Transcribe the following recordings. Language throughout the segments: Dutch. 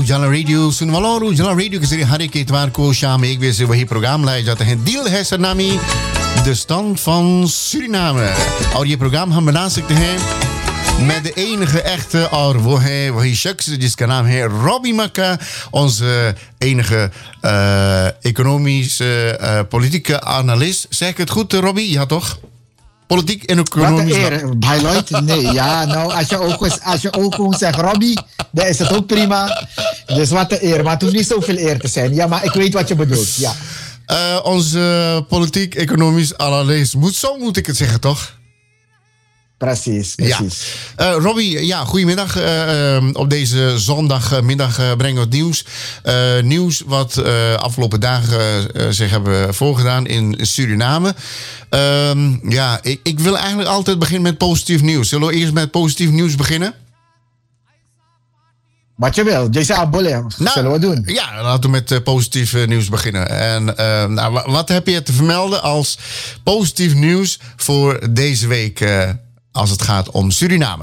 जाना रेडियो सुन वालों और जाना रेडियो के जरिए हर एक इतवार को शाम 1 बजे से वही प्रोग्राम लाए जाते हैं दिल है Sarnami de stand van Suriname और ये प्रोग्राम हम बना सकते हैं met de enige echte और वो है वही शख्स जिसका नाम है Robbie Makka onze enige economische politieke analist. Zeg ik het goed Robbie? Ja toch? Politiek en economisch. Wat een eer, bij Lloyd? Nee, ja, nou, als je ook gewoon zegt Robbie, dan is het ook prima. Dus wat een eer, maar het hoeft niet zoveel eer te zijn. Ja, maar ik weet wat je bedoelt, ja. Onze politiek-economisch analist. Zo moet ik het zeggen, toch? Precies. Ja. Robbie, ja, goedemiddag. Op deze zondagmiddag brengen we het nieuws. Nieuws wat afgelopen dagen zich hebben voorgedaan in Suriname. Ik wil eigenlijk altijd beginnen met positief nieuws. Zullen we eerst met positief nieuws beginnen? Wat je wil. Jason Abole, zullen we doen? Ja, laten we met positief nieuws beginnen. En wat heb je te vermelden als positief nieuws voor deze week als het gaat om Suriname?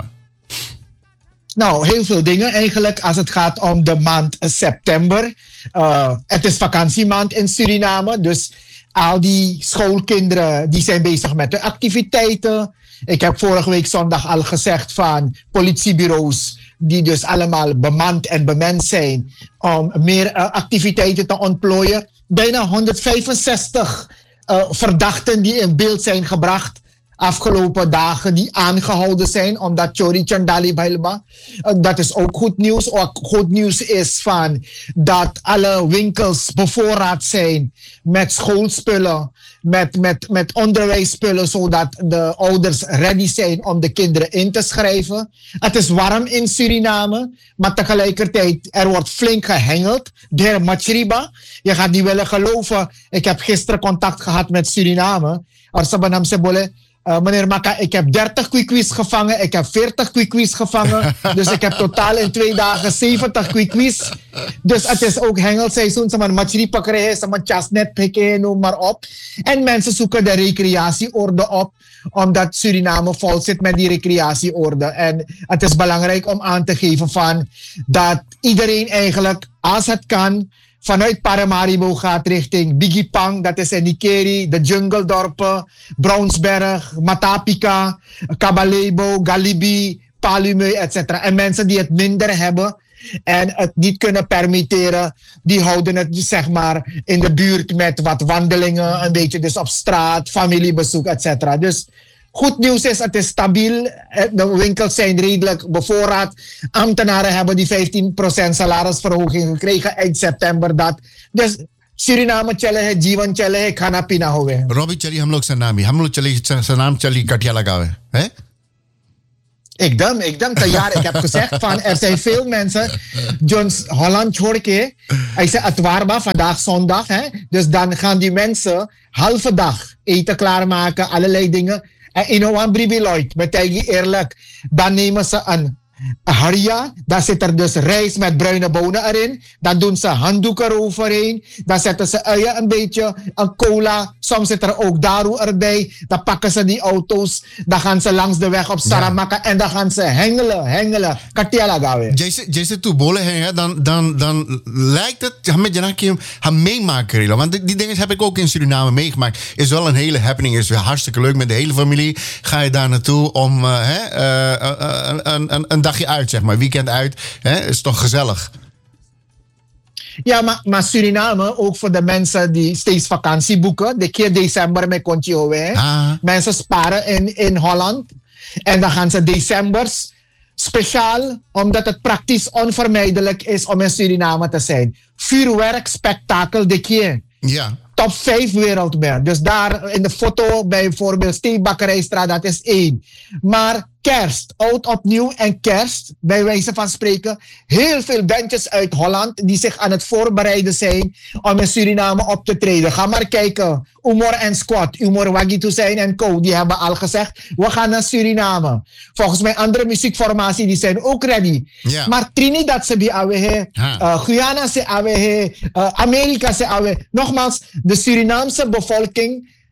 Nou, heel veel dingen eigenlijk als het gaat om de maand september. Het is vakantiemaand in Suriname, dus al die schoolkinderen die zijn bezig met de activiteiten. Ik heb vorige week zondag al gezegd van politiebureaus die dus allemaal bemand en bemand zijn om meer activiteiten te ontplooien. Bijna 165 verdachten die in beeld zijn gebracht afgelopen dagen die aangehouden zijn omdat Chori Chandali Bailma. Dat is ook goed nieuws. Ook goed nieuws is van dat alle winkels bevoorraad zijn met schoolspullen, met onderwijsspullen, zodat de ouders ready zijn om de kinderen in te schrijven. Het is warm in Suriname, maar tegelijkertijd er wordt flink gehengeld. De heer Machriba, je gaat niet willen geloven. Ik heb gisteren contact gehad met Suriname. Arsabanam Sebole. Meneer Makka, ik heb 30 kwikwies gevangen. Ik heb 40 kwikwies gevangen. Dus ik heb totaal in 2 dagen 70 kwikwies. Dus het is ook hengelseizoen. Ze maar machri pakkeren, ze maar chasnet pikken, noem maar op. En mensen zoeken de recreatieorde op. Omdat Suriname vol zit met die recreatieorde. En het is belangrijk om aan te geven van dat iedereen eigenlijk, als het kan, vanuit Paramaribo gaat richting Bigipang, dat is in Nikeri, de Jungledorpen, Brownsberg, Matapika, Kabalebo, Galibi, Palumeu, etc. En mensen die het minder hebben en het niet kunnen permitteren, die houden het zeg maar in de buurt met wat wandelingen, een beetje dus op straat, familiebezoek, etc. Dus goed nieuws is, het is stabiel. De winkels zijn redelijk bevoorraad. Ambtenaren hebben die 15% salarisverhoging gekregen eind september. Dus Suriname chale hai, जीवन chale hai, खाना पीना हो गए. Robbie चली हम लोग सनामी, हम लोग चली सनाम चली कटिया लगावे, hè? Ekdam, tayar. Ik heb gezegd van er zijn veel mensen. Jones Holland Chorke. Hij zei het warm vandaag zondag. Hè? Dus dan gaan die mensen halve dag eten klaarmaken, allerlei dingen. En in een bribiloid, betekent je eerlijk, dan nemen ze een haria, dan zit er dus rijst met bruine bonen erin. Dan doen ze handdoeken eroverheen. Dan zetten ze uien een beetje, een cola. Soms zit er ook daru erbij. Dan pakken ze die auto's. Dan gaan ze langs de weg op Saramaka. En dan gaan ze hengelen. Katiala gawe. Jesse toe bolen hengen, dan lijkt het met Janaki gaan meemaken. Want die dingen heb ik ook in Suriname meegemaakt. Is wel een hele happening. Is weer hartstikke leuk met de hele familie. Ga je daar naartoe om een dagje uit, zeg maar. Weekend uit. Is toch gezellig. Ja, maar Suriname, ook voor de mensen die steeds vakantie boeken. De keer december met Kontje mensen sparen in Holland. En dan gaan ze decembers speciaal, omdat het praktisch onvermijdelijk is om in Suriname te zijn. Vuurwerk, spektakel, de keer. Ja. Top 5 wereldmer. Dus daar in de foto bijvoorbeeld Steekbakkerijstraat, dat is 1. Maar kerst, oud opnieuw en kerst, bij wijze van spreken. Heel veel bandjes uit Holland die zich aan het voorbereiden zijn om in Suriname op te treden. Ga maar kijken. Umor en Squad, Umor Wagitu zijn en Co. Die hebben al gezegd, we gaan naar Suriname. Volgens mij andere muziekformatie, die zijn ook ready. Yeah. Maar Trinidad se bi awehe, Guyana se awehe, Amerika se awehe. Nogmaals, de Surinaamse bevolking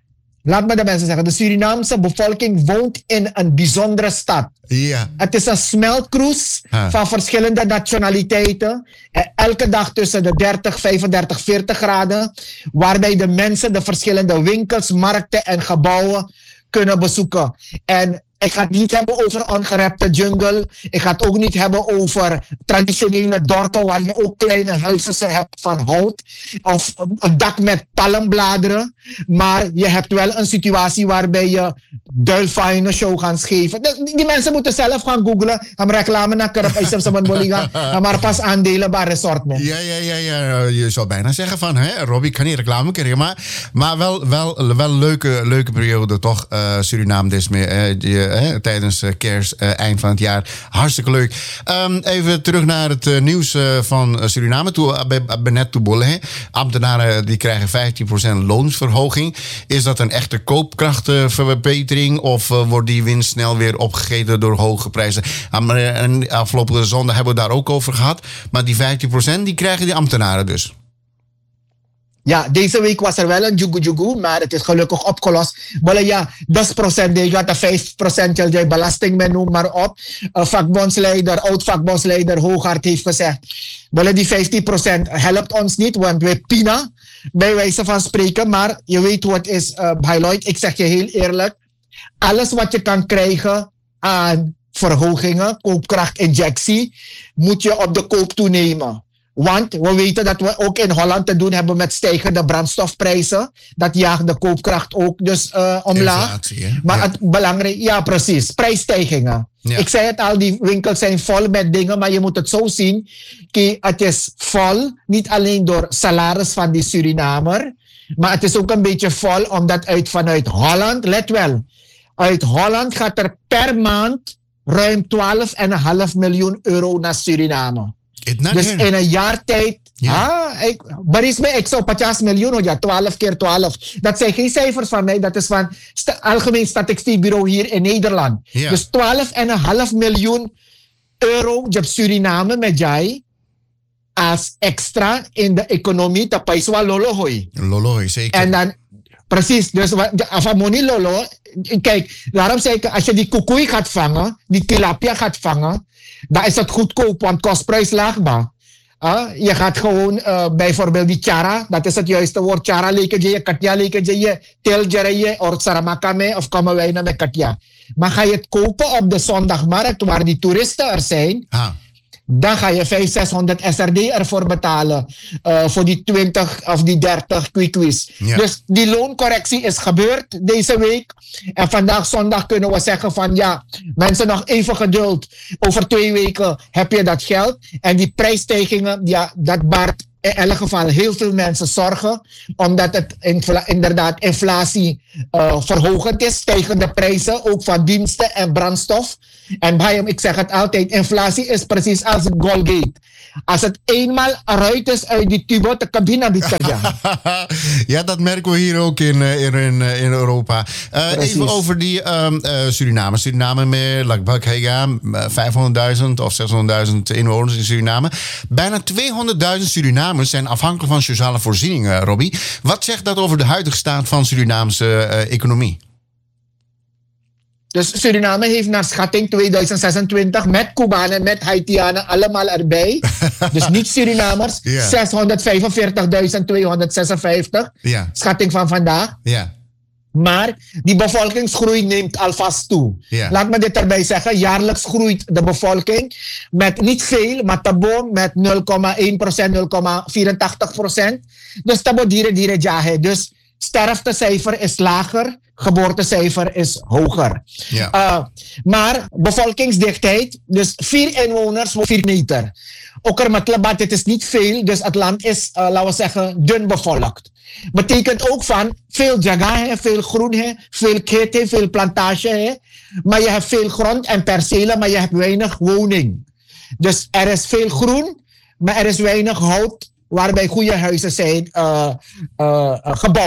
laat me de mensen zeggen, de Surinaamse bevolking woont in een bijzondere stad. Ja. Het is een smeltkroes van verschillende nationaliteiten. Elke dag tussen de 30, 35, 40 graden. Waarbij de mensen de verschillende winkels, markten en gebouwen kunnen bezoeken. En ik ga het niet hebben over ongerepte jungle. Ik ga het ook niet hebben over traditionele dorpen waar je ook kleine huizen hebt van hout. Of een dak met palmbladeren. Maar je hebt wel een situatie waarbij je duilfijne show gaat geven. Die mensen moeten zelf gaan googlen. Gaan reclame naar Kurp, IJssel's Bolliga. Maar pas aandelen bij resort mee. Ja. Je zou bijna zeggen van, Robbie, ik kan niet reclame krijgen. Maar wel leuke periode toch, Suriname dus meer. Tijdens kerst, eind van het jaar. Hartstikke leuk. Even terug naar het nieuws van Suriname. Net toe ambtenaren die krijgen 15% loonsverhoging. Is dat een echte koopkrachtverbetering? Of wordt die winst snel weer opgegeten door hoge prijzen? Afgelopen zondag hebben we daar ook over gehad. Maar die 15% die krijgen die ambtenaren dus. Ja, deze week was er wel een jugu, maar het is gelukkig opgelost. Maar ja, 10% die gaat de 5% die belasting mee noem maar op. Oud-vakbondsleider Hoogaard heeft gezegd, die 15% helpt ons niet, want we pina, bij wijze van spreken. Maar je weet hoe het is, Lloyd, ik zeg je heel eerlijk, alles wat je kan krijgen aan verhogingen, koopkrachtinjectie, moet je op de koop toenemen. Want we weten dat we ook in Holland te doen hebben met stijgende brandstofprijzen. Dat jaagt de koopkracht ook dus omlaag. Inflatie, maar het belangrijk, ja precies, prijsstijgingen. Ja. Ik zei het al, die winkels zijn vol met dingen, maar je moet het zo zien. Het is vol, niet alleen door salaris van die Surinamer, maar het is ook een beetje vol omdat vanuit Holland, let wel, uit Holland gaat er per maand ruim 12,5 miljoen euro naar Suriname. Dus in een jaar tijd, ik zou 50 miljoen, ja, 12 keer 12. Dat zijn geen cijfers van mij, dat is van het Algemeen Statistiekbureau hier in Nederland. Ja. Dus 12,5 miljoen euro op Suriname met jij als extra in de economie, dat is wel lolohoy. Lolohoy, zeker. En dan, precies, dus van money lolo, kijk, daarom zeg ik, als je die koekoei gaat vangen, die tilapia gaat vangen, dan is het goedkoop, want kostprijs laagbaar. Je gaat gewoon bijvoorbeeld die chara, dat is het juiste woord, chara lekerje, katja lekerje, teljerje, of saramakame, of komen wij naar met katja. Maar ga je het kopen op de zondagmarkt, waar die toeristen er zijn, dan ga je 500-600 SRD ervoor betalen. Voor die 20 of die 30 kwikwies. Ja. Dus die looncorrectie is gebeurd deze week. En vandaag zondag kunnen we zeggen van ja, mensen nog even geduld. Over 2 weken heb je dat geld. En die prijsstijgingen, ja, dat baart in elk geval heel veel mensen zorgen. Omdat het inderdaad inflatie verhogend is. Stijgende prijzen, ook van diensten en brandstof. En ik zeg het altijd, inflatie is precies als het Colgate. Als het eenmaal eruit is uit die tube, dan kan je naar die Ja, dat merken we hier ook in Europa. Even over die Suriname. Suriname met 500.000 of 600.000 inwoners in Suriname. Bijna 200.000 Surinamers zijn afhankelijk van sociale voorzieningen, Robbie. Wat zegt dat over de huidige staat van Surinaamse economie? Dus Suriname heeft naar schatting 2026 met Cubanen, met Haitianen allemaal erbij. Dus niet Surinamers. 645.256. Yeah. Schatting van vandaag. Yeah. Maar die bevolkingsgroei neemt alvast toe. Yeah. Laat me dit erbij zeggen. Jaarlijks groeit de bevolking met niet veel, maar tabo met 0,1%, 0,84%. Dus tabo dire jahe. Dus sterftecijfer is lager. Geboortecijfer is hoger. Ja. Maar bevolkingsdichtheid, dus 4 inwoners voor 4 meter. Ook er met Lebat, het is niet veel, dus het land is, laten we zeggen, dun bevolkt. Betekent ook van veel jaga, veel groen, veel kete, veel plantage. Maar je hebt veel grond en percelen, maar je hebt weinig woning. Dus er is veel groen, maar er is weinig hout waarbij goede huizen zijn gebouwd.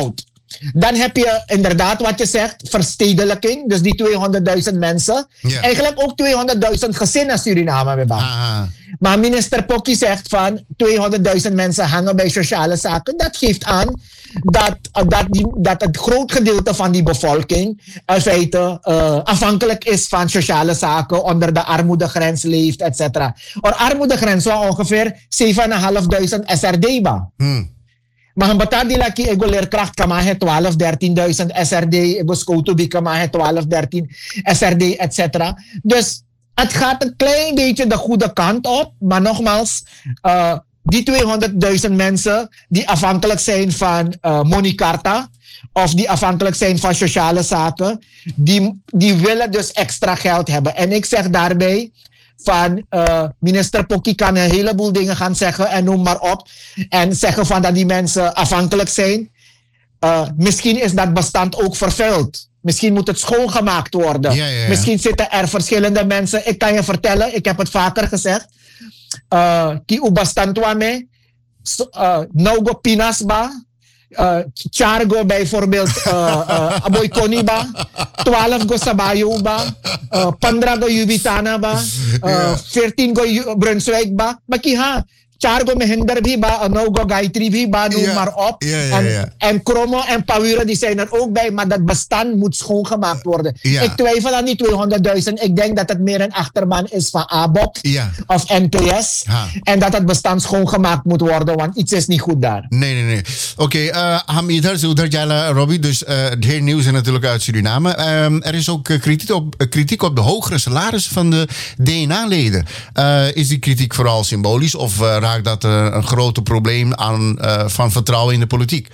Dan heb je inderdaad wat je zegt, verstedelijking. Dus die 200.000 mensen. Ja. Eigenlijk ook 200.000 gezinnen Suriname hebben. Maar minister Pokkie zegt van 200.000 mensen hangen bij sociale zaken. Dat geeft aan dat het groot gedeelte van die bevolking in feite afhankelijk is van sociale zaken, onder de armoedegrens leeft, etc. Or armoedegrens was ongeveer 7.500 SRD ba. Maar een betaal die laki ego leerkracht kamahe 12, 13.000 SRD, ego skoutubi kamahe 12, 13 SRD, etc. Dus het gaat een klein beetje de goede kant op, maar nogmaals, die 200.000 mensen die afhankelijk zijn van Monicarta of die afhankelijk zijn van sociale zaken, die willen dus extra geld hebben. En ik zeg daarbij van minister Pokkie kan een heleboel dingen gaan zeggen en noem maar op. En zeggen van dat die mensen afhankelijk zijn. Misschien is dat bestand ook vervuild. Misschien moet het schoongemaakt worden. Ja. Misschien zitten er verschillende mensen. Ik kan je vertellen, ik heb het vaker gezegd. Ki u bestand wame. Nou go pinas ba. Chargo bijvoorbeeld Aboy Koniba, 12 go Sabayo ba, 15 go Yubitana ba, 14 go Brunswijk ba, makiha. 4 go Mehender bhi ba, 9 go Gayatri bhi ba, noem maar op. En Kromo en Pawira die zijn er ook bij, maar dat bestand moet schoongemaakt worden. Ik twijfel aan die 200.000. Ik denk dat het meer een achterban is van ABOP of NPS. En dat het bestand schoongemaakt moet worden, want iets is niet goed daar. Nee. Oké, ham ieder jala Robbie, dus het hele nieuws is natuurlijk uit Suriname. Er is ook kritiek op de hogere salarissen van de DNA-leden. Is die kritiek vooral symbolisch of raakt dat een groot probleem aan van vertrouwen in de politiek?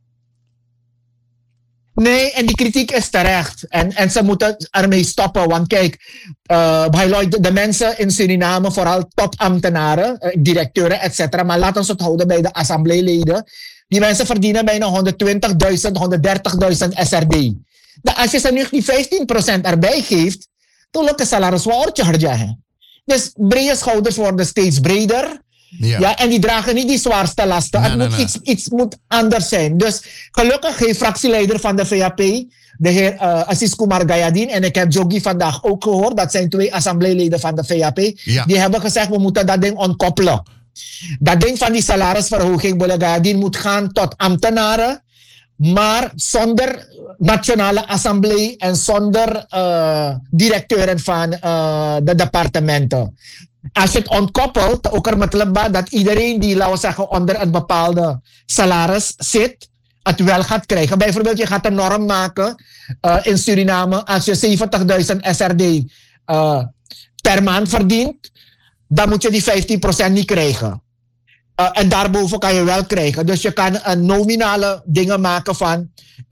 Nee, en die kritiek is terecht. En ze moeten ermee stoppen. Want kijk, de mensen in Suriname, vooral topambtenaren, directeuren, etc. Maar laten we het houden bij de assembleeleden. Die mensen verdienen bijna 120.000, 130.000 SRD. Als je ze nu die 15% erbij geeft, dan lukt het salaris wel hartje. Dus brede schouders worden steeds breder. Ja, en die dragen niet die zwaarste lasten. Iets moet anders zijn. Dus gelukkig heeft fractieleider van de VAP, de heer Assis Kumar Gayadin, en ik heb Jogi vandaag ook gehoord, dat zijn 2 assembleeleden van de VAP, die hebben gezegd, we moeten dat ding ontkoppelen. Dat ding van die salarisverhoging, Bole Gayadin, moet gaan tot ambtenaren, maar zonder nationale assemblee en zonder directeuren van de departementen. Als je het ontkoppelt, ook er met dat iedereen die, laten we zeggen, onder een bepaalde salaris zit, het wel gaat krijgen. Bijvoorbeeld, je gaat een norm maken in Suriname. Als je 70.000 SRD per maand verdient, dan moet je die 15% niet krijgen. En daarboven kan je wel krijgen. Dus je kan een nominale dingen maken van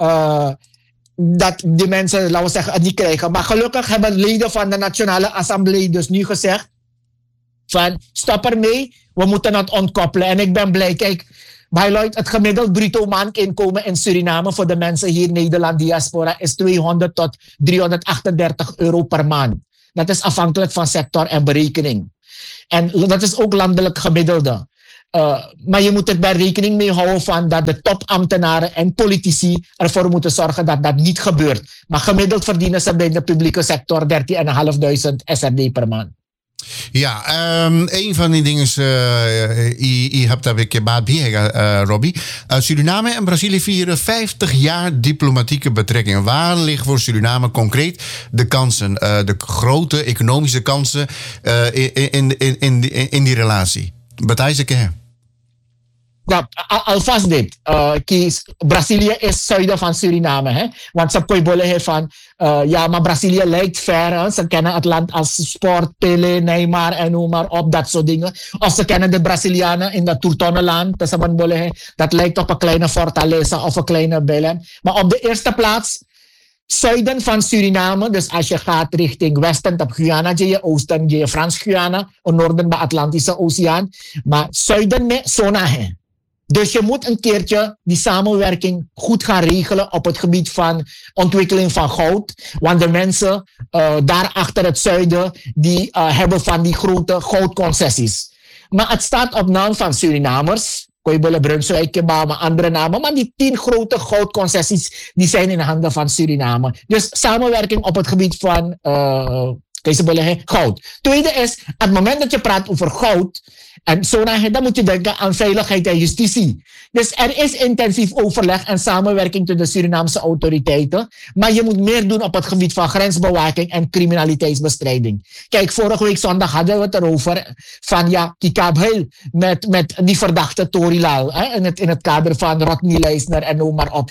dat die mensen, laten we zeggen, het niet krijgen. Maar gelukkig hebben leden van de Nationale Assemblée dus nu gezegd van stop ermee, we moeten het ontkoppelen. En ik ben blij, kijk, het gemiddeld bruto maandinkomen in Suriname voor de mensen hier in Nederland, diaspora, is 200 tot 338 euro per maand. Dat is afhankelijk van sector en berekening. En dat is ook landelijk gemiddelde. Maar je moet er bij rekening mee houden van dat de topambtenaren en politici ervoor moeten zorgen dat dat niet gebeurt. Maar gemiddeld verdienen ze bij de publieke sector 13.500 SRD per maand. Ja, een van die dingen, je hebt daar een keer baat bij, Robbie. Suriname en Brazilië vieren 50 jaar diplomatieke betrekkingen. Waar liggen voor Suriname concreet de kansen, de grote economische kansen in die relatie? Bataille ke? Nou, alvast dit. Brazilië is zuiden van Suriname. Hè? Want ze kunnen van, ja, maar Brazilië lijkt ver. Hè? Ze kennen het land als sport, Pelé, Neymar en noem maar op, dat soort dingen. Of ze kennen de Brazilianen in dat Turtoneland. Dat lijkt op een kleine Fortaleza of een kleine Belém. Maar op de eerste plaats, zuiden van Suriname, dus als je gaat richting westen op Guyana, je oosten je Frans-Guyana, en noorden bij Atlantische Oceaan, maar zuiden met zona. Dus je moet een keertje die samenwerking goed gaan regelen op het gebied van ontwikkeling van goud. Want de mensen daar achter het zuiden, die hebben van die grote goudconcessies. Maar het staat op naam van Surinamers. Koibele, Brunswijk, maar andere namen. Maar die 10 grote goudconcessies die zijn in de handen van Suriname. Dus samenwerking op het gebied van goud. Tweede is, op het moment dat je praat over goud, en zo dan moet je denken aan veiligheid en justitie. Dus er is intensief overleg en samenwerking tussen de Surinaamse autoriteiten. Maar je moet meer doen op het gebied van grensbewaking en criminaliteitsbestrijding. Kijk, vorige week zondag hadden we het erover van die kabel met die verdachte Torilal. In het kader van Rodney Leisner en noem maar op.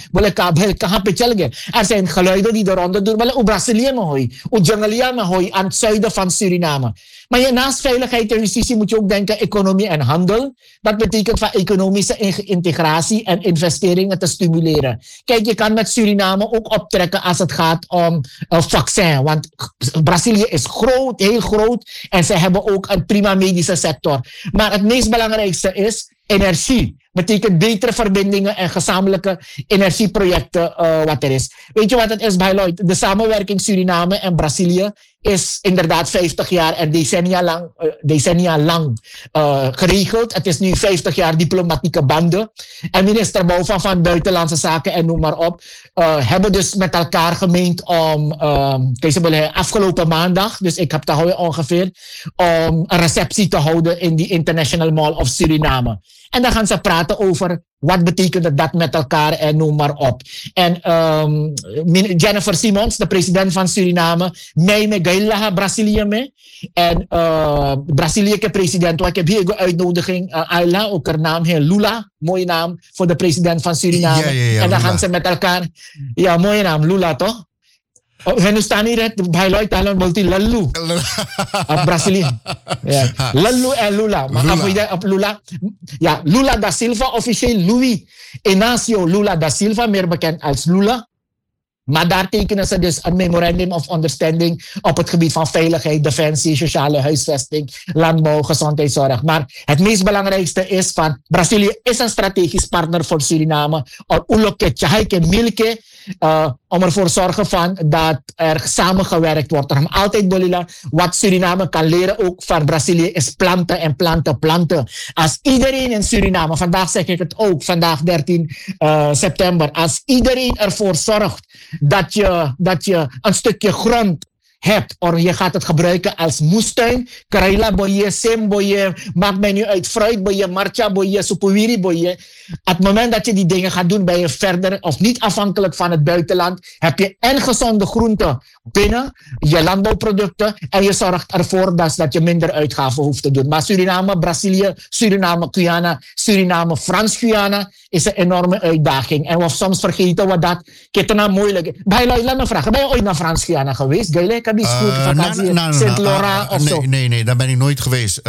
Er zijn geluiden die de ronde doen. Maar Brazilië mahoi, Jangalia mahoi aan het zuiden van Suriname. Maar naast veiligheid en justitie moet je ook denken economie en handel. Dat betekent van economische integratie en investeringen te stimuleren. Kijk, je kan met Suriname ook optrekken als het gaat om vaccin. Want Brazilië is groot, heel groot. En ze hebben ook een prima medische sector. Maar het meest belangrijkste is energie. Betekent betere verbindingen en gezamenlijke energieprojecten wat er is. Weet je wat het is bij Lloyd? De samenwerking Suriname en Brazilië is inderdaad 50 jaar en decennia lang geregeld. Het is nu 50 jaar diplomatieke banden. En minister Bouva van Buitenlandse Zaken en noem maar op, hebben dus met elkaar gemeend om afgelopen maandag, dus ik heb te houden ongeveer, om een receptie te houden in die International Mall of Suriname. En dan gaan ze praten over wat betekent dat met elkaar en noem maar op. En Jennifer Simons, de president van Suriname, mij met Gailaha Brazilië mee. En Brazilië president, ik heb hier een uitnodiging, Ayla, ook haar naam heet Lula. Mooie naam voor de president van Suriname. Ja, en dan Lula. gaan ze met elkaar, ja, mooie naam, Lula toch? We staan hier bij Lloyd Allen multi Lalu. Brazilië. Ja. Lalu en Lula. Maar op Lula. Ja, Lula da Silva, officieel Louis Inácio Lula da Silva, meer bekend als Lula. Maar daar tekenen ze dus een memorandum of understanding op het gebied van veiligheid, defensie, sociale huisvesting, landbouw, gezondheidszorg. Maar het meest belangrijkste is van Brazilië is een strategisch partner voor Suriname. Om ervoor te zorgen van dat er samengewerkt wordt. Er altijd bolila, wat Suriname kan leren ook van Brazilië is planten en planten. Als iedereen in Suriname, vandaag zeg ik het ook, vandaag 13 september, als iedereen ervoor zorgt dat je een stukje grond hebt, of je gaat het gebruiken als moestuin, karaila boye, sim boye, maakt mij nu uit, fruit boye, marcha boye, supuwiri boye. Op het moment dat je die dingen gaat doen, ben je verder of niet afhankelijk van het buitenland. Heb je en gezonde groenten binnen, je landbouwproducten, en je zorgt ervoor dat je minder uitgaven hoeft te doen. Maar Suriname, Brazilië, Suriname, Guyana, Suriname, Frans-Guyana is een enorme uitdaging. En soms vergeten we dat. Kijk, nou moeilijk. Laat me vragen, ben je ooit naar Frans-Guyana geweest? Heb je vakantie in Sint-Laurent of zo? Nee, daar ben ik nooit geweest.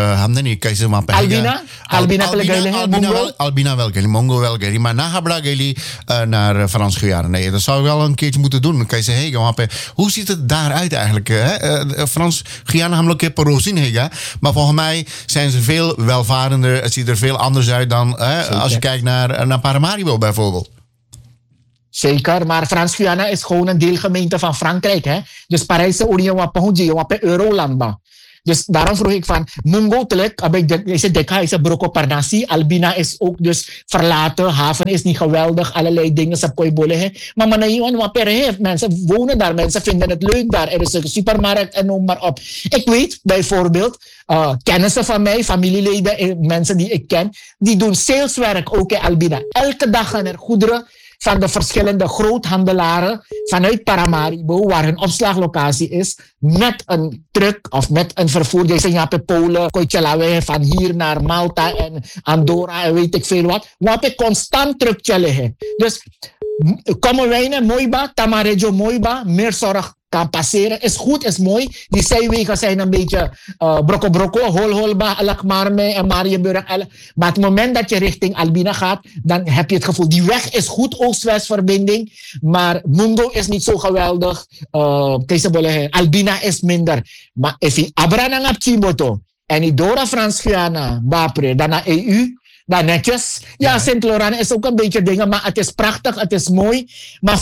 Albina wel, Mongo wel, maar na Habla naar Frans-Guyana. Nee, dat zou je wel een keertje moeten doen. Dan kan je zeggen, hoe ziet het daaruit eigenlijk? Frans-Guyana hebben we een keer Porozin, maar volgens mij zijn ze veel welvarender. Het ziet er veel anders uit dan als je kijkt naar Paramaribo bijvoorbeeld. Zeker, maar Frans-Guyana is gewoon een deelgemeente van Frankrijk. Hè? Dus Parijse Unie op Euroland. Dus daarom vroeg ik van, Mungo telek, is het Broko Parnassi, Albina is ook dus verlaten, haven is niet geweldig, allerlei dingen, maar Manayon Waper heeft, mensen wonen daar, mensen vinden het leuk daar, er is een supermarkt en noem maar op. Ik weet bijvoorbeeld, kennissen van mij, familieleden, mensen die ik ken, die doen saleswerk ook in Albina. Elke dag gaan er goederen van de verschillende groothandelaren vanuit Paramaribo, waar hun opslaglocatie is, met een truck of met een vervoer. Deze jape Polen, Koitjalawe, van hier naar Malta en Andorra en weet ik veel wat. Wape constant truckje liggen. Dus komen wij naar Moiba, Tamarejo Moiba, meer zorg kan passeren. Is goed, is mooi. Die zijwegen zijn een beetje brokko, holba, Alakmarme en Marienburg. Maar het moment dat je richting Albina gaat, dan heb je het gevoel, die weg is goed, oost-west verbinding, maar Mungo is niet zo geweldig. Albina is minder. Maar if je Abra op Chimboto en je Dora Frans-Guyana, Bapre, dan naar EU, dan netjes. Ja, Sint-Laurent is ook een beetje dingen, maar het is prachtig, het is mooi. Maar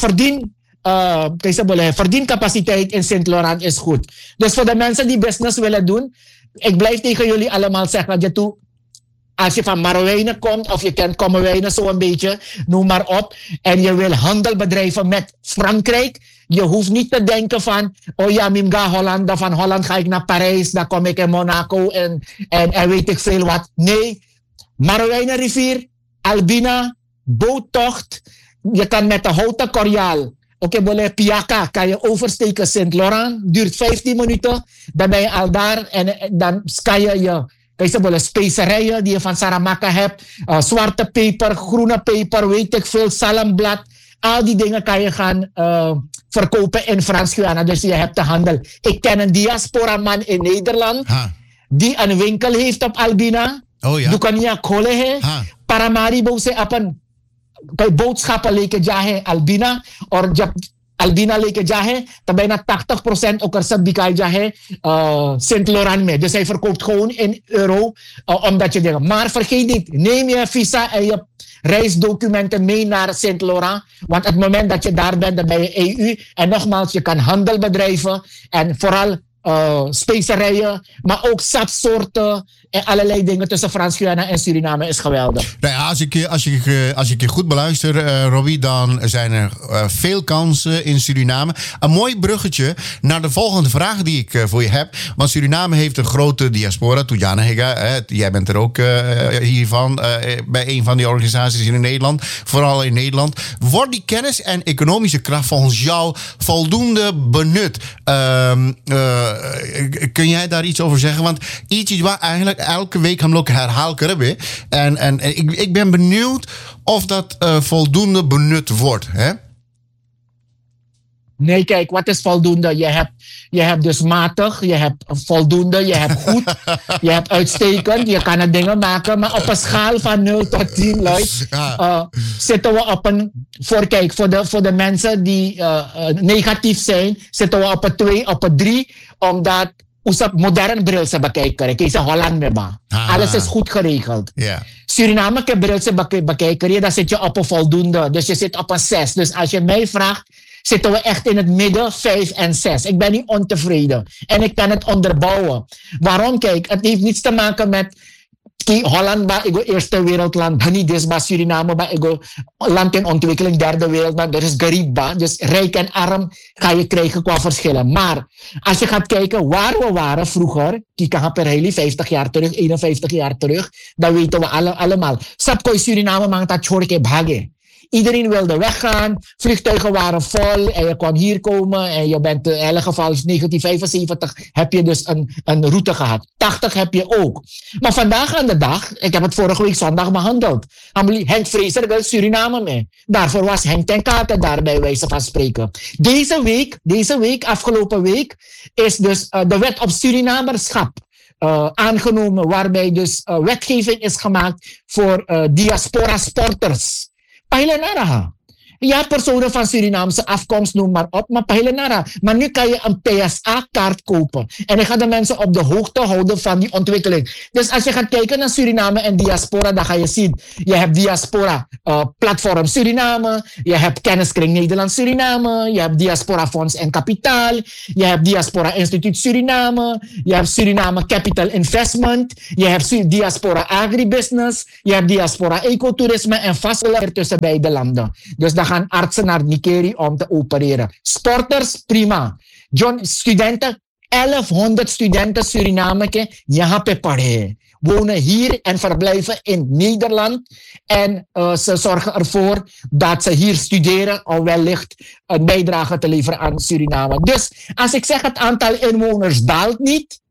verdiencapaciteit in Sint-Laurent is goed. Dus voor de mensen die business willen doen, ik blijf tegen jullie allemaal zeggen dat je toe als je van Marowijnen komt, of je kent Kommerwijnen zo een beetje, noem maar op, en je wil handel bedrijven met Frankrijk, je hoeft niet te denken van, oh ja, ik ga Holland, van Holland ga ik naar Parijs, dan kom ik in Monaco en weet ik veel wat. Nee, Marowijnenrivier, Albina, boottocht, je kan met de houten Coriaal. Oké, boleh Piaka kan je oversteken Sint-Laurent. Duurt 15 minuten. Dan ben je al daar. En dan kan je specerijen die je van Saramaka hebt. Zwarte peper, groene peper, weet ik veel, salmblad. Al die dingen kan je gaan verkopen in Frans-Guyana. Dus je hebt de handel. Ik ken een diaspora man in Nederland. Die een winkel heeft op Albina. Oh ja. Dukania Kolehe. Paramaribo se apan. Kay boodschappen leken jahe Albina or Albina leken jahe, dan bijna 80% ook er zat bikay jahe Sint-Laurent mee. Dus hij verkoopt gewoon in euro, omdat je denkt. Maar vergeet niet, neem je visa en je reisdocumenten mee naar Sint-Laurent. Want op het moment dat je daar bent, dan ben je EU. En nogmaals, je kan handel bedrijven en vooral specerijen, maar ook sapsoorten en allerlei dingen tussen Frans-Guyana en Suriname is geweldig. Nou ja, als ik je goed beluister, Robbie, dan zijn er veel kansen in Suriname. Een mooi bruggetje naar de volgende vraag die ik voor je heb. Want Suriname heeft een grote diaspora, Tujana Higa. Jij bent er ook hiervan, bij een van die organisaties in Nederland. Vooral in Nederland. Wordt die kennis en economische kracht volgens jou voldoende benut? Kun jij daar iets over zeggen? Want iets waar eigenlijk elke week hem ook herhaald hebben. En ik ben benieuwd of dat voldoende benut wordt. Hè? Nee, kijk, wat is voldoende? Je hebt dus matig, je hebt voldoende, je hebt goed, je hebt uitstekend, je kan er dingen maken, maar op een schaal van 0 tot 10, zitten we op een, voor de mensen die negatief zijn, zitten we op een 2, op een 3, omdat usap modern bril se bekijken. Kijk, Holland meba. Alles is goed geregeld. Yeah. Suriname ke bril se bekijken, dan zit je op een voldoende. Dus je zit op een 6. Dus als je mij vraagt, zitten we echt in het midden 5 en 6. Ik ben niet ontevreden. En ik kan het onderbouwen. Waarom? Kijk, het heeft niets te maken met Holland, ba ego eerste wereldland, niet dus maar Suriname, ba ego land in ontwikkeling, derde wereldland, er is garib ba, dus rijk en arm ga je krijgen qua verschillen. Maar als je gaat kijken waar we waren vroeger, kika per hele 50 jaar terug, 51 jaar terug, dan weten we allemaal. Sapkoi Suriname mang dat chorke bhage. Iedereen wilde weggaan, vliegtuigen waren vol en je kon hier komen en je bent in elk geval 1975 heb je dus een route gehad. 80 heb je ook. Maar vandaag aan de dag, ik heb het vorige week zondag behandeld, Henk Vrezer wil Suriname mee. Daarvoor was Henk ten Kate daar bij wijze van spreken. Deze week, afgelopen week, is dus de wet op Surinamerschap aangenomen, waarbij dus wetgeving is gemaakt voor diaspora sporters. Pailenara. Ja, personen van Surinaamse afkomst, noem maar op, maar Pailenara. Maar nu kan je een PSA-kaart kopen. En ik ga de mensen op de hoogte houden van die ontwikkeling. Dus als je gaat kijken naar Suriname en diaspora, dan ga je zien. Je hebt diaspora platform Suriname. Je hebt kenniskring Nederland Suriname. Je hebt diaspora fonds en kapitaal. Je hebt diaspora instituut Suriname. Je hebt Suriname Capital Investment. Je hebt diaspora agribusiness. Je hebt diaspora ecotourisme en vastgelegd tussen beide landen. Dus dan gaan artsen naar Nikeri om te opereren. Sporters, prima. Studenten, 1100 studenten Suriname, wonen hier en verblijven in Nederland. En ze zorgen ervoor dat ze hier studeren om wellicht een bijdrage te leveren aan Suriname. Dus als ik zeg het aantal inwoners daalt niet,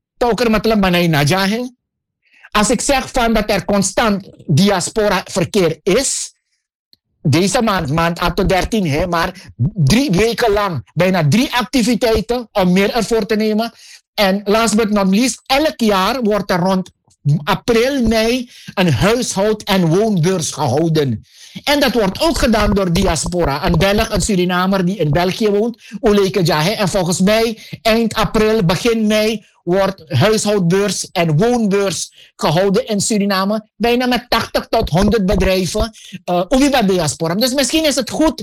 als ik zeg van dat er constant diaspora verkeer is, deze maand 8 tot 13, maar 3 weken lang bijna 3 activiteiten om meer ervoor te nemen. En last but not least, elk jaar wordt er rond april, mei een huishoud- en woonbeurs gehouden. En dat wordt ook gedaan door diaspora. Een Belg, een Surinamer die in België woont, Uleke Jahe. En volgens mij eind april, begin mei wordt huishoudbeurs en woonbeurs gehouden in Suriname. Bijna met 80 tot 100 bedrijven. Uwiba diaspora. Dus misschien is het goed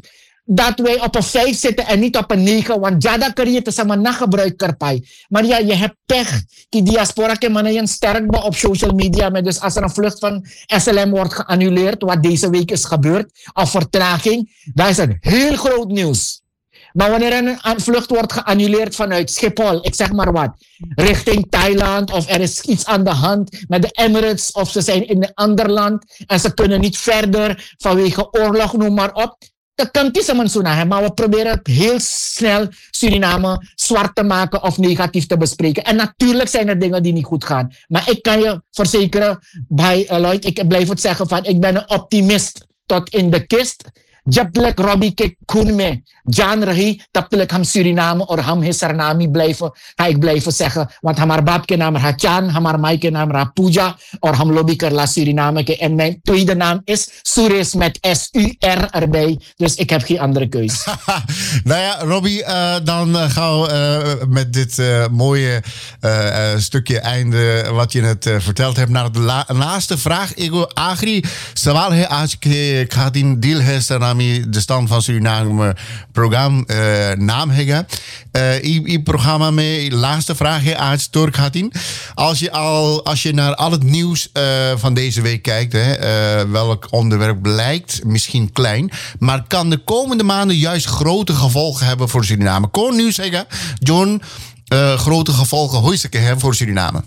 dat wij op een 5 zitten en niet op een 9. Want jada kun je samen nagebruik karpai. Maar ja, je hebt pech. Die diaspora kan man sterk op social media. Maar dus als er een vlucht van SLM wordt geannuleerd, wat deze week is gebeurd, of vertraging, dan is het heel groot nieuws. Maar wanneer een vlucht wordt geannuleerd vanuit Schiphol, ik zeg maar wat, richting Thailand, of er is iets aan de hand met de Emirates, of ze zijn in een ander land en ze kunnen niet verder vanwege oorlog, noem maar op. Dat kan niet zo maar we proberen heel snel Suriname zwart te maken of negatief te bespreken. En natuurlijk zijn er dingen die niet goed gaan. Maar ik kan je verzekeren, Lloyd, ik blijf het zeggen van, ik ben een optimist tot in de kist. Japlek Robbie kek kunme, Jan Rahi, tapelek ham Suriname or ham Hisarnami blijven, ga ik blijven zeggen. Want hamar babke naam Hachan, hamar maike naam Rapuja, or ham lobbyker la Suriname. En mijn tweede naam is Suris met S-U-R erbij. Dus ik heb geen andere keus. Nou ja, Robbie, dan gaan we met dit mooie stukje einde wat je net verteld hebt naar de laatste vraag. Ego Agri, sawal he aaj ke khatin dil hai Suriname de stand van Suriname programma naam hega. I programma mee laatste vraag he aaj door khatin. Als je naar al het nieuws van deze week kijkt, welk onderwerp lijkt misschien klein, maar kan de komende maanden juist grote gevolgen hebben voor Suriname. Kon nu zeggen, John, grote gevolgen hoeisteke hebben voor Suriname?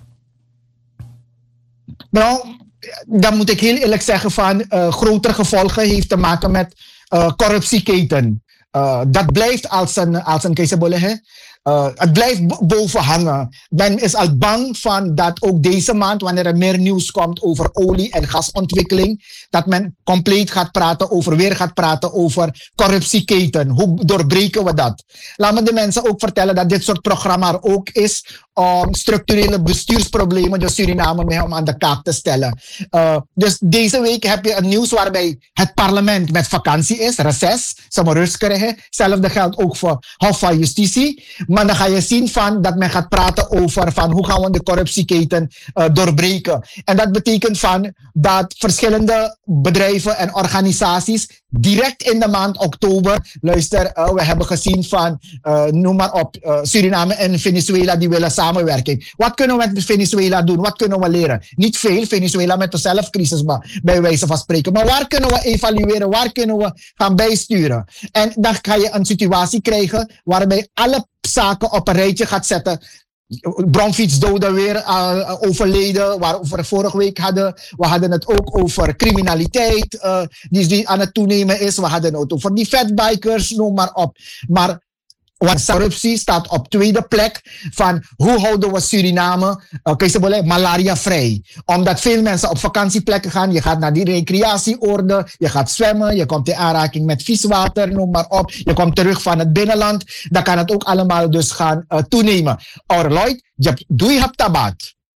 Nou, dan moet ik heel eerlijk zeggen van grotere gevolgen heeft te maken met corruptieketen. Dat blijft als een keizerbolle. Het blijft boven hangen. Men is al bang van dat ook deze maand, wanneer er meer nieuws komt over olie- en gasontwikkeling, dat men compleet weer gaat praten over corruptieketen. Hoe doorbreken we dat? Laat me de mensen ook vertellen dat dit soort programma er ook is om structurele bestuursproblemen de Suriname mee om aan de kaak te stellen. Dus deze week heb je een nieuws waarbij het parlement met vakantie is, reces, ze maar rust krijgen. Hetzelfde geldt ook voor Hof van Justitie. Maar dan ga je zien dat men gaat praten over van hoe gaan we de corruptieketen doorbreken. En dat betekent dat verschillende bedrijven en organisaties direct in de maand oktober, luister, we hebben gezien noem maar op, Suriname en Venezuela die willen samenwerking. Wat kunnen we met Venezuela doen? Wat kunnen we leren? Niet veel, Venezuela met de zelfcrisis, maar bij wijze van spreken. Maar waar kunnen we evalueren? Waar kunnen we gaan bijsturen? En dan ga je een situatie krijgen waarbij alle zaken op een rijtje gaat zetten. Bromfietsdoden weer overleden, waarover we vorige week hadden. We hadden het ook over criminaliteit die aan het toenemen is. We hadden het over die fatbikers, noem maar op. Maar corruptie staat op tweede plek van hoe houden we Suriname malaria-vrij. Omdat veel mensen op vakantieplekken gaan. Je gaat naar die recreatieoorden, je gaat zwemmen, je komt in aanraking met vieswater, noem maar op. Je komt terug van het binnenland. Dan kan het ook allemaal dus gaan toenemen. Lloyd, doe je tabat.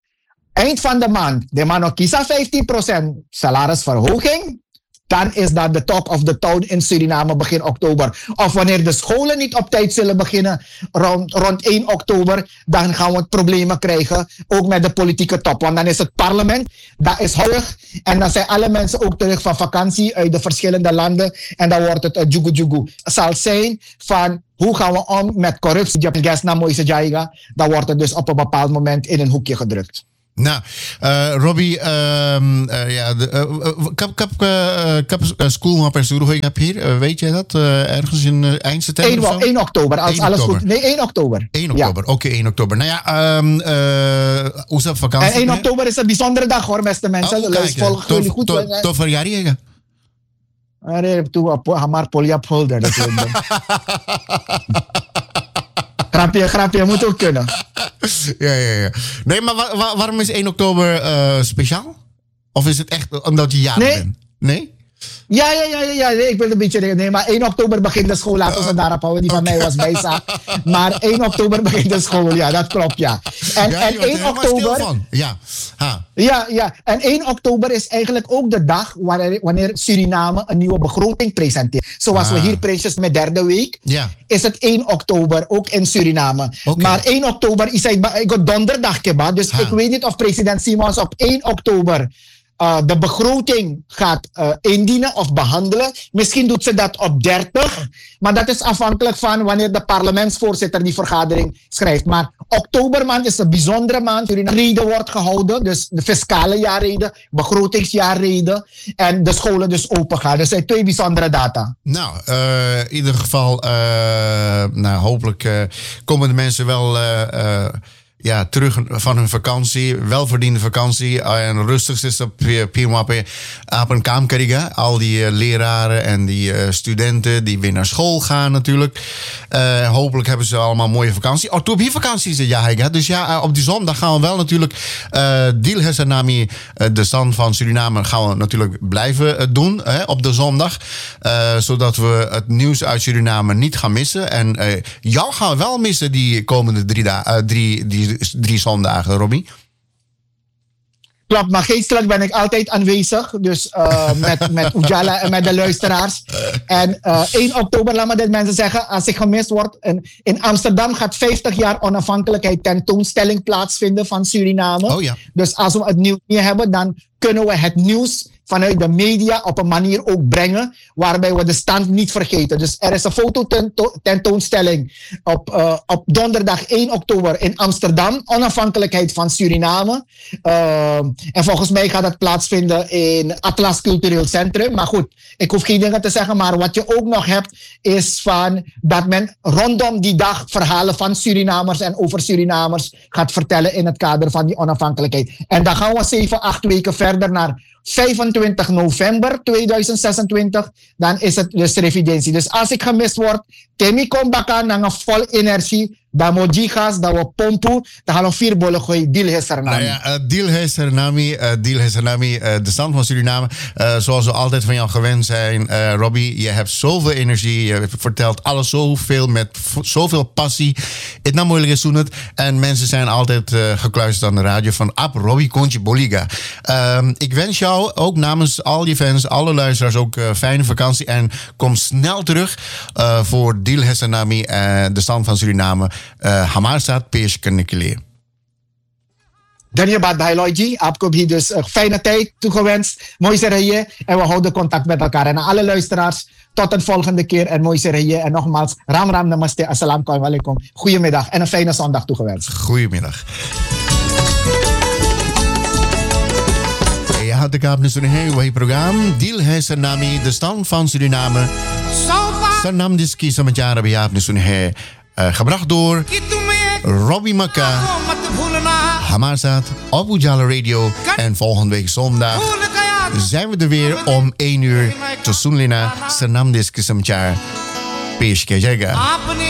Eind van de maand, de man ook kies 15% salarisverhoging. Dan is dat de talk of the town in Suriname begin oktober. Of wanneer de scholen niet op tijd zullen beginnen rond 1 oktober, dan gaan we problemen krijgen, ook met de politieke top. Want dan is het parlement, dat is hoog. En dan zijn alle mensen ook terug van vakantie uit de verschillende landen. En dan wordt het jugu-jugu. Het zal zijn van hoe gaan we om met corruptie. Dan wordt het dus op een bepaald moment in een hoekje gedrukt. Nou, Robbie, school per hoe heb hier, weet jij dat? Ergens in eind september? 1 oktober, als 1 alles oktober. Goed. Nee, 1 oktober. 1 oktober, ja. Oké, 1 oktober. Nou ja, hoe is dat vakantie? En 1 oktober is een bijzondere dag hoor, beste mensen. Volgen jullie goed. Tot verjaardag. Hamar Polyap Holder. Grapje, moet ook kunnen. Ja. Nee, maar waarom is 1 oktober speciaal? Of is het echt omdat je jarig bent? Nee? Ja, ik wil een beetje... Nee, maar 1 oktober begint de school. Laten we daarop houden. Die van mij was bijzaak. Maar 1 oktober begint de school. Ja, dat klopt, ja. En 1 oktober... Ja. En 1 oktober is eigenlijk ook de dag wanneer Suriname een nieuwe begroting presenteert. Zoals we hier Prinsjes met derde week. Ja. Is het 1 oktober ook in Suriname. Okay. Maar 1 oktober is donderdag. Dus ik weet niet of president Simons op 1 oktober... de begroting gaat indienen of behandelen. Misschien doet ze dat op 30. Maar dat is afhankelijk van wanneer de parlementsvoorzitter die vergadering schrijft. Maar oktobermaand is een bijzondere maand. Waarin reden wordt gehouden. Dus de fiscale jaarreden, begrotingsjaarreden. En de scholen dus open gaan. Dus dat zijn 2 bijzondere data. Nou, in ieder geval, hopelijk komen de mensen wel terug van hun vakantie. Welverdiende vakantie. En rustig is op een kaamkariga. Al die leraren en die studenten die weer naar school gaan natuurlijk. Hopelijk hebben ze allemaal een mooie vakantie. Oh, toen vakantie is het ja. Dus ja, op die zondag gaan we wel natuurlijk Dil Hesanami, de stand van Suriname, gaan we natuurlijk blijven doen op de zondag. Zodat we het nieuws uit Suriname niet gaan missen. En jou gaan we wel missen die komende 3 zondagen, Robbie. Klopt, maar geestelijk ben ik altijd aanwezig. Dus met Ujala en met de luisteraars. En 1 oktober, laat me dit mensen zeggen, als ik gemist word. In Amsterdam gaat 50 jaar onafhankelijkheid tentoonstelling plaatsvinden van Suriname. Oh ja. Dus als we het nieuws niet hebben, dan kunnen we het nieuws vanuit de media op een manier ook brengen waarbij we de stand niet vergeten. Dus er is een fototentoonstelling op donderdag 1 oktober in Amsterdam, onafhankelijkheid van Suriname. En volgens mij gaat dat plaatsvinden in Atlas Cultureel Centrum. Maar goed, ik hoef geen dingen te zeggen, maar wat je ook nog hebt is van dat men rondom die dag verhalen van Surinamers en over Surinamers gaat vertellen in het kader van die onafhankelijkheid. En dan gaan we 7-8 weken verder naar 25 november 2026, dan is het dus revidentie. Dus als ik gemist word, Temi komt bakken naar een vol energie, dan moet je gas, dan we pompen, dan gaan we 4 bollen gooien, Dil Hesanami. Dil Hesanami, de stand van Suriname. Zoals we altijd van jou gewend zijn, Robbie, je hebt zoveel energie, je vertelt alles zoveel met zoveel passie. Het nou moeilijk is toen het. En mensen zijn altijd gekluisterd aan de radio van Robbie Kontje Boliga. Ik wens jou ook namens al je fans, alle luisteraars ook fijne vakantie en kom snel terug voor Dil Hesanami, de stand van Suriname. Hamarsat Pees Kennikele. Dhanyabad Bhailoji, Apkob hier dus fijne tijd toegewenst. Mooi serieën en we houden contact met elkaar. En aan alle luisteraars, tot een volgende keer en mooi serieën. En nogmaals, Ram Ram Namaste, Assalamu alaikum. Goedemiddag en een fijne zondag toegewenst. Goedemiddag. Je had de kaap naar een programma. Dil Hesanami, de stand van Suriname. Sanam Diski Samatjara Bejaap naar gebracht door Robbie Makka, Hamarsat op Ujala Radio. En volgende week zondag zijn we er weer om 1 uur. Tot Sunlina, Sanam Diski Samatjara. Pees Kejega.